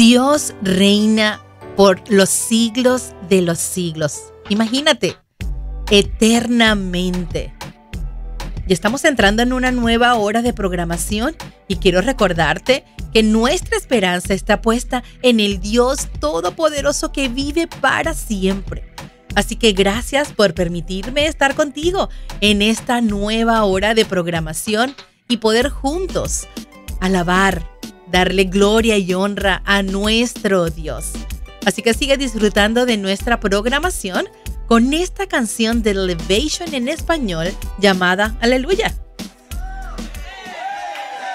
Dios reina por los siglos de los siglos. Imagínate, eternamente. Y estamos entrando en una nueva hora de programación y quiero recordarte que nuestra esperanza está puesta en el Dios Todopoderoso que vive para siempre. Así que gracias por permitirme estar contigo en esta nueva hora de programación y poder juntos alabar, darle gloria y honra a nuestro Dios. Así que sigue disfrutando de nuestra programación con esta canción de Elevation en español llamada Aleluya.